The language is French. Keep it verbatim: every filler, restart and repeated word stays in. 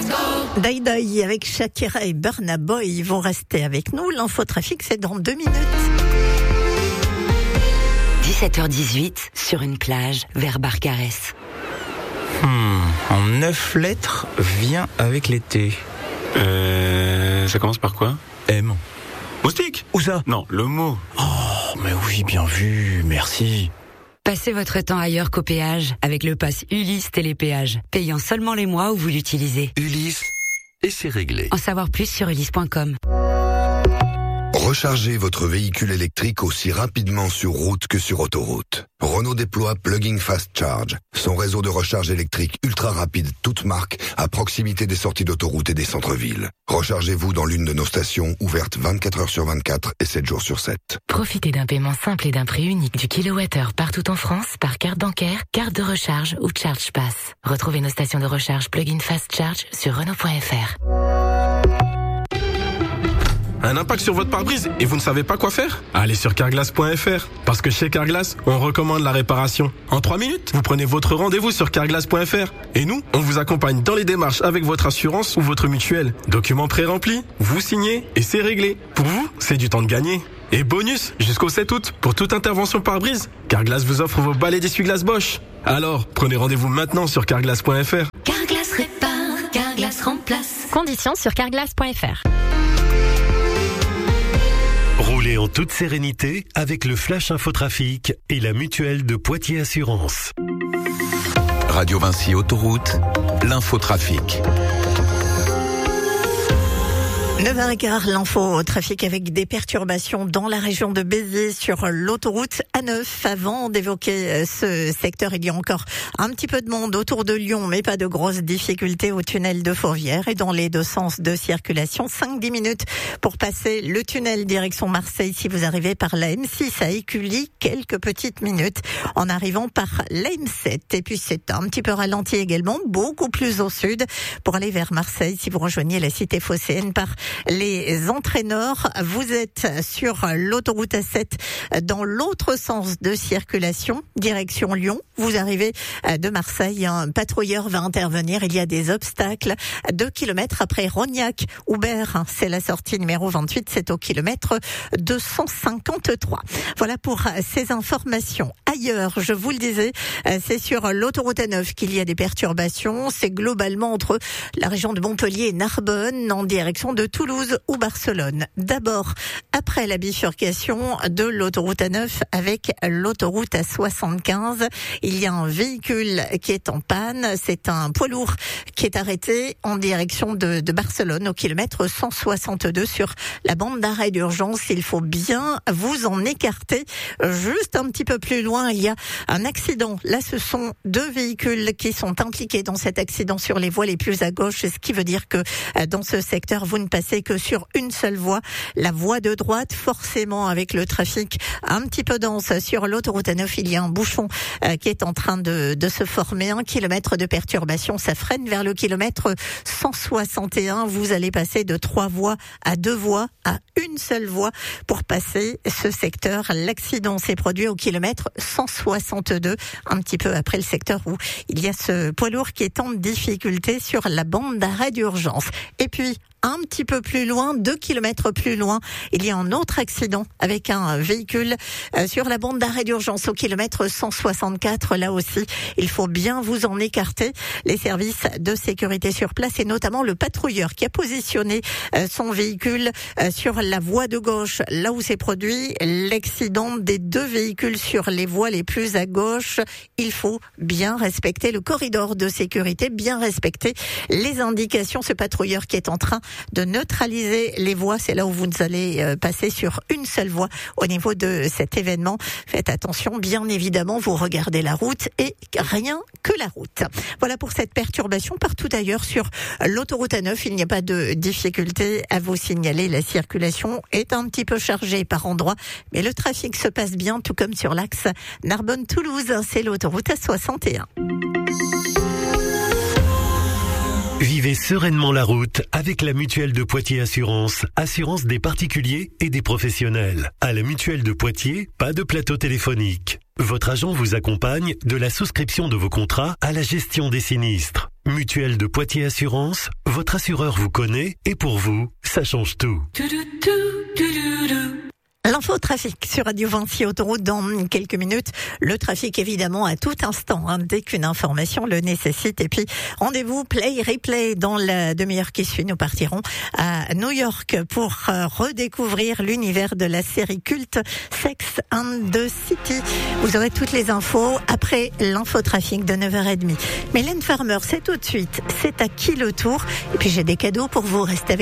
Dai Dai avec Shakira et Burna Boy, ils vont rester avec nous. L'infotrafic, c'est dans deux minutes. dix-sept heures dix-huit, sur une plage, vers Barcarès. Hmm, en neuf lettres, vient avec l'été. Euh, ça commence par quoi? M. Moustique? Où ça? Non, le mot. Oh, mais oui, bien vu, merci. Passez votre temps ailleurs qu'au péage avec le pass Ulysse Télépéage, payant seulement les mois où vous l'utilisez. Ulysse, et c'est réglé. En savoir plus sur ulysse point com. Rechargez votre véhicule électrique aussi rapidement sur route que sur autoroute. Renault déploie Plug-in Fast Charge, son réseau de recharge électrique ultra rapide toute marque à proximité des sorties d'autoroute et des centres-villes. Rechargez-vous dans l'une de nos stations ouvertes vingt-quatre heures sur vingt-quatre et sept jours sur sept. Profitez d'un paiement simple et d'un prix unique du kilowattheure partout en France par carte bancaire, carte de recharge ou Charge Pass. Retrouvez nos stations de recharge Plug-in Fast Charge sur Renault point F R. Un impact sur votre pare-brise et vous ne savez pas quoi faire? Allez sur carglass point F R. Parce que chez Carglass, on recommande la réparation. En trois minutes, vous prenez votre rendez-vous sur carglass point F R. Et nous, on vous accompagne dans les démarches avec votre assurance ou votre mutuelle. Documents pré-remplis, vous signez et c'est réglé. Pour vous, c'est du temps de gagner. Et bonus, jusqu'au sept août, pour toute intervention pare-brise, Carglass vous offre vos balais d'essuie-glace Bosch. Alors, prenez rendez-vous maintenant sur carglass point F R. Carglass répare, Carglass remplace. Conditions sur carglass point F R. Roulez en toute sérénité avec le Flash Infotrafic et la mutuelle de Poitiers Assurance. Radio Vinci Autoroute, l'infotrafic. neuf heures quinze, l'info au trafic avec des perturbations dans la région de Béziers sur l'autoroute A neuf. Avant d'évoquer ce secteur, il y a encore un petit peu de monde autour de Lyon, mais pas de grosses difficultés au tunnel de Fourvière et dans les deux sens de circulation. cinq à dix minutes pour passer le tunnel direction Marseille si vous arrivez par la M six à Écully. Quelques petites minutes en arrivant par la M sept. Et puis c'est un petit peu ralenti également, beaucoup plus au sud pour aller vers Marseille si vous rejoignez la cité phocéenne par les entrées nord. Vous êtes sur l'autoroute A sept dans l'autre sens de circulation, direction Lyon. Vous arrivez de Marseille, un patrouilleur va intervenir. Il y a des obstacles. Deux kilomètres après Rognac, Houbert, c'est la sortie numéro vingt-huit, c'est au kilomètre deux cent cinquante-trois. Voilà pour ces informations. Ailleurs, je vous le disais, c'est sur l'autoroute A neuf qu'il y a des perturbations. C'est globalement entre la région de Montpellier et Narbonne en direction de Toulouse ou Barcelone. D'abord, après la bifurcation de l'autoroute A neuf avec l'autoroute A soixante-quinze, il y a un véhicule qui est en panne. C'est un poids lourd qui est arrêté en direction de, de Barcelone au kilomètre cent soixante-deux sur la bande d'arrêt d'urgence. Il faut bien vous en écarter. Juste un petit peu plus loin, il y a un accident. Là, ce sont deux véhicules qui sont impliqués dans cet accident sur les voies les plus à gauche, ce qui veut dire que dans ce secteur, vous ne passez que sur une seule voie, la voie de droite, forcément avec le trafic un petit peu dense. Sur l'autoroute A neuf, il y a un bouchon euh, qui est en train de, de se former, un kilomètre de perturbation, ça freine vers le kilomètre cent soixante et un. Vous allez passer de trois voies à deux voies, à une seule voie pour passer ce secteur. L'accident s'est produit au kilomètre cent soixante-deux, un petit peu après le secteur où il y a ce poids lourd qui est en difficulté sur la bande d'arrêt d'urgence. Et puis, un petit peu plus loin, deux kilomètres plus loin, il y a un autre accident avec un véhicule euh, sur la bande d'arrêt d'urgence au kilomètre cent soixante-quatre. Là aussi, il faut bien vous en écarter. Les services de sécurité sur place et notamment le patrouilleur qui a positionné euh, son véhicule euh, sur la voie de gauche, là où s'est produit l'accident des deux véhicules sur les voies les plus à gauche. Il faut bien respecter le corridor de sécurité, bien respecter les indications. Ce patrouilleur qui est en train de neutraliser les voies, c'est là où vous allez passer sur une seule voie au niveau de cet événement. Faites attention, bien évidemment, vous regardez la route et rien que la route. Voilà pour cette perturbation. Partout ailleurs sur l'autoroute A neuf, il n'y a pas de difficulté à vous signaler. La circulation est un petit peu chargée par endroits, mais le trafic se passe bien, tout comme sur l'axe Narbonne-Toulouse. C'est l'autoroute A soixante et un. Vivez sereinement la route avec la mutuelle de Poitiers Assurance. Assurance des particuliers et des professionnels. À la mutuelle de Poitiers, pas de plateau téléphonique. Votre agent vous accompagne de la souscription de vos contrats à la gestion des sinistres. Mutuelle de Poitiers Assurance, votre assureur vous connaît et pour vous, ça change tout. L'info trafic sur Radio Vinci Autoroute dans quelques minutes. Le trafic évidemment à tout instant, hein, dès qu'une information le nécessite. Et puis rendez-vous Play Replay dans la demi-heure qui suit. Nous partirons à New York pour euh, redécouvrir l'univers de la série culte Sex and the City. Vous aurez toutes les infos après l'info trafic de neuf heures trente. Mylène Farmer, c'est tout de suite. C'est à qui le tour? Et puis j'ai des cadeaux pour vous. Restez avec